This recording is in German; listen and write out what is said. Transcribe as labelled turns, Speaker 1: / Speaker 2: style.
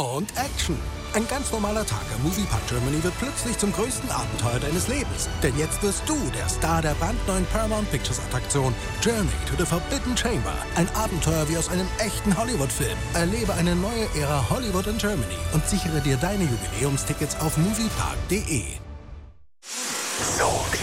Speaker 1: und Action. Ein ganz normaler Tag am Moviepark Germany wird plötzlich zum größten Abenteuer deines Lebens. Denn jetzt wirst du der Star der brandneuen Paramount Pictures Attraktion Journey to the Forbidden Chamber. Ein Abenteuer wie aus einem echten Hollywood-Film. Erlebe eine neue Ära Hollywood in Germany und sichere dir deine Jubiläumstickets auf moviepark.de.
Speaker 2: So